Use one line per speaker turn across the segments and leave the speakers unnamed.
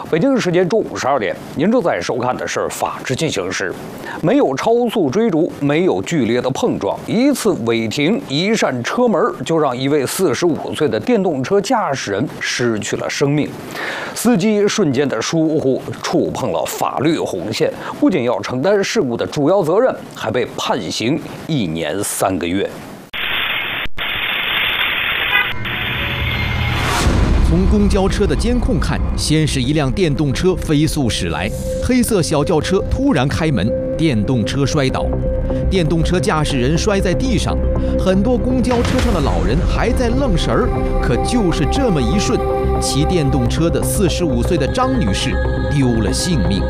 北京时间中午12点，您正在收看的是《法治进行时》。没有超速追逐，没有剧烈的碰撞，一次违停，一扇车门就让一位45岁的电动车驾驶人失去了生命。司机瞬间的疏忽触碰了法律红线，不仅要承担事故的主要责任，还被判刑1年3个月。
从公交车的监控看，先是一辆电动车飞速驶来，黑色小轿车突然开门，电动车摔倒，电动车驾驶人摔在地上，很多公交车上的老人还在愣神儿。可就是这么一瞬，骑电动车的45岁的张女士丢了性命。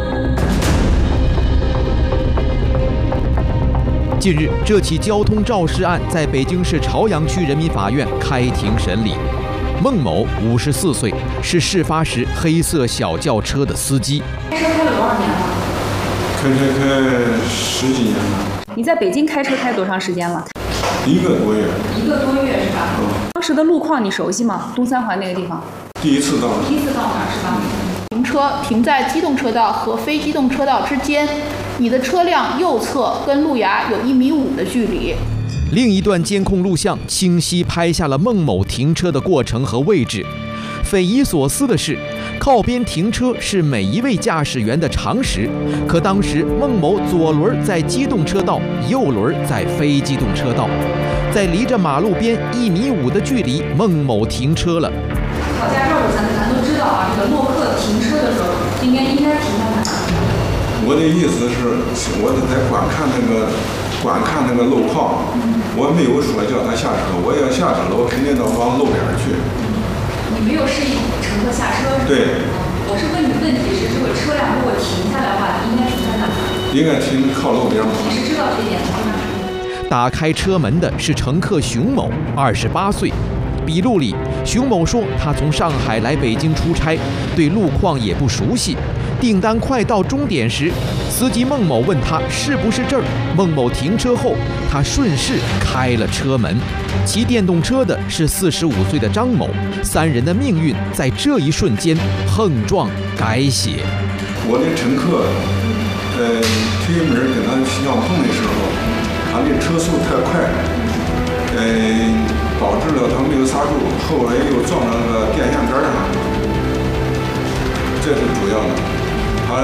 近日，这起交通肇事案在北京市朝阳区人民法院开庭审理。 孟某54岁，是事发时黑色小轿车的司机。
开车开了多少年了？
开10几年了。
你在北京开车开多长时间了
1个多月。
1个多月是吧？当时的路况你熟悉吗？东三环那个地方。
第一次到
那儿是吧？
停车停在机动车道和非机动车道之间，你的车辆右侧跟路牙有1.5米的距离。
另一段监控录像清晰拍下了孟某停车的过程和位置。匪夷所思的是，靠边停车是每一位驾驶员的常识，可当时孟某左轮在机动车道，右轮在非机动车道，在离着马路边1.5米的距离，孟某停车了。
考驾照的咱都知道啊，这个洛克停车的时候应该停在哪？
我的意思是，我是在观看那个路况。 我没有说叫他下车，我要下车了，我肯定得往路边去。
你没有示意乘客下车是吧？
对。
我是问你问题是，这个车辆如果停下来的话，应该停在哪？
应该停靠路边。
你是知道这点的吗？
打开车门的是乘客熊某，28岁。笔录里，熊某说他从上海来北京出差，对路况也不熟悉。 订单快到终点时，司机孟某问他是不是这儿。孟某停车后，他顺势开了车门。骑电动车的是45岁的张某，3人的命运在这一瞬间碰撞改写。
我的乘客在推门跟他相碰的时候，他的车速太快，导致了他没有刹住，后来又撞到那个电线杆上，这是主要的。